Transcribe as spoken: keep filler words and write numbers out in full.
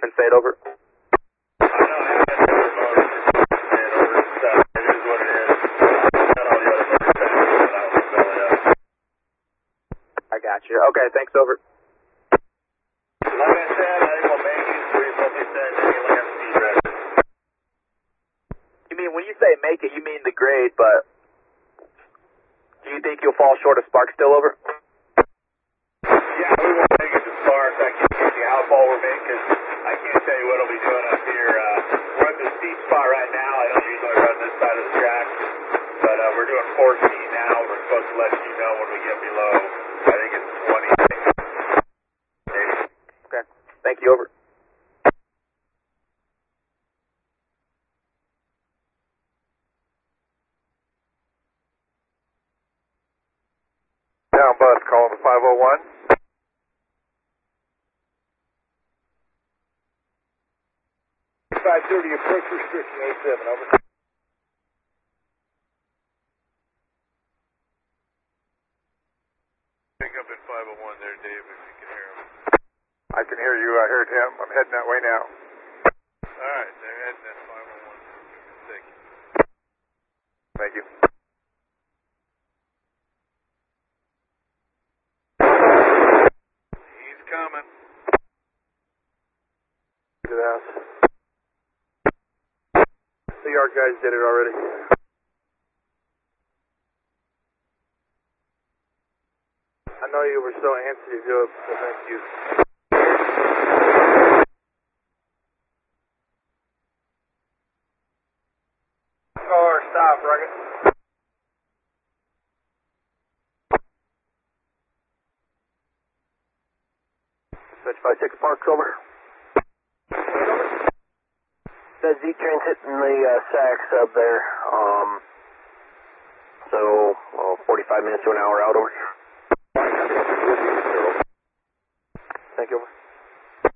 Fade over. I know, I had the other motors Fade over. It's, uh, it is what it is. Not all the other motors Fade over, but I was belly up. I got you. Okay, thanks, over. Like I said, I think we'll make it. Three fifty said any land speed record. You mean, when you say make it, you mean the grade, but do you think you'll fall short of Spark still, over? Yeah, we won't make it to Spark. I can't give you how far we're making because I can't tell you what I'll be doing up here. Uh, we're at the steep spot right now. I don't usually run this side of the track, but uh, we're doing fourteen now. We're supposed to let you know when we get below. I think it's twenty. Okay. Thank you, over. Down bus, calling the five oh one. five thirty, approach restriction, A seven, over. Pick up in five oh one there, Dave, if you can hear him. I can hear you, I heard him. I'm heading that way now. Alright, they're heading at five oh one. Thank you. Thank you. He's coming. Look at that. The yard guys did it already. I know you were so antsy to do it, so thank you. Car, stop, Rugged. Switch five six Park, over. That Z-Train's hitting the uh, sack sub there, um, so well, forty-five minutes to an hour out, over.